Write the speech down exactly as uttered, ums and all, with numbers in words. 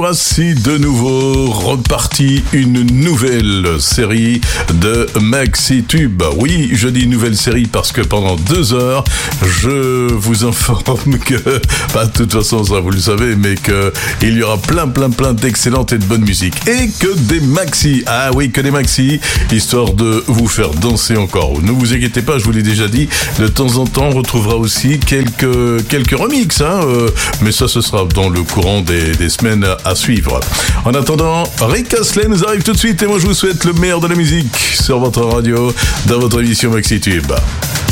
Voici de nouveau reparti une nouvelle série de MaxiTube. Oui, je dis nouvelle série parce que pendant deux heures, je vous informe que, bah, de toute façon, ça vous le savez, mais que il y aura plein, plein, plein d'excellentes et de bonnes musiques. Et que des maxi. Ah oui, que des maxi, histoire de vous faire danser encore. Ne vous inquiétez pas, je vous l'ai déjà dit, de temps en temps, on retrouvera aussi quelques, quelques remixes, hein, euh, mais ça, ce sera dans le courant des, des semaines à suivre. En attendant, Rick Astley nous arrive tout de suite et moi je vous souhaite le meilleur de la musique sur votre radio, dans votre émission MaxiTube.